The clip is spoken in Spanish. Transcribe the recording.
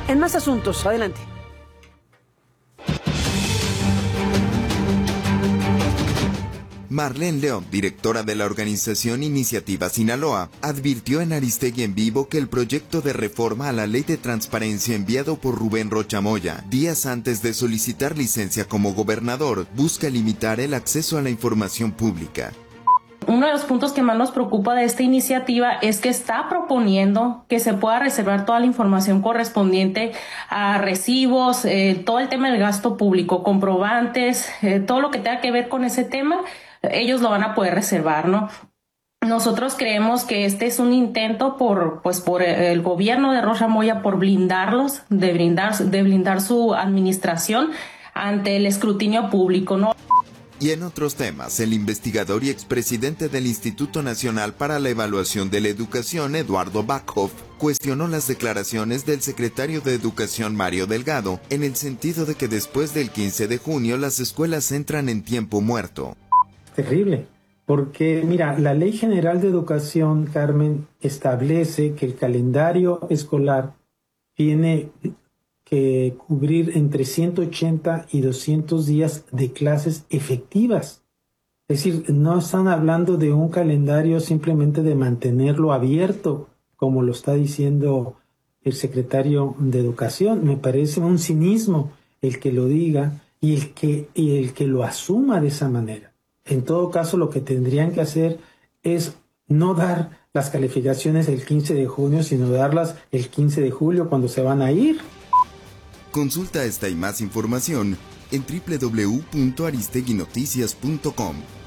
En más asuntos, adelante. Marlene León, directora de la organización Iniciativa Sinaloa, advirtió en Aristegui en Vivo que el proyecto de reforma a la Ley de Transparencia enviado por Rubén Rocha Moya, días antes de solicitar licencia como gobernador, busca limitar el acceso a la información pública. Uno de los puntos que más nos preocupa de esta iniciativa es que está proponiendo que se pueda reservar toda la información correspondiente a recibos, todo el tema del gasto público, comprobantes, todo lo que tenga que ver con ese tema, ellos lo van a poder reservar, ¿no? Nosotros creemos que este es un intento por el gobierno de Rocha Moya por blindarlos, de blindar su administración ante el escrutinio público, ¿no? Y en otros temas, el investigador y expresidente del Instituto Nacional para la Evaluación de la Educación, Eduardo Backhoff, cuestionó las declaraciones del secretario de Educación, Mario Delgado, en el sentido de que después del 15 de junio las escuelas entran en tiempo muerto. Terrible, porque mira, la Ley General de Educación, Carmen, establece que el calendario escolar tiene que cubrir entre 180 y 200 días de clases efectivas. Es decir, no están hablando de un calendario simplemente de mantenerlo abierto, como lo está diciendo el secretario de Educación. Me parece un cinismo el que lo diga y el que lo asuma de esa manera. En todo caso, lo que tendrían que hacer es no dar las calificaciones el 15 de junio, sino darlas el 15 de julio cuando se van a ir. Consulta esta y más información en www.aristeguinoticias.com.